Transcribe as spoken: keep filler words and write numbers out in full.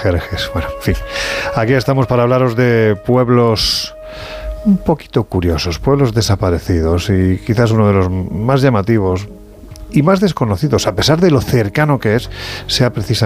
Jerjes. Bueno, en fin, aquí estamos para hablaros de pueblos un poquito curiosos, pueblos desaparecidos y quizás uno de los más llamativos y más desconocidos, a pesar de lo cercano que es, sea precisamente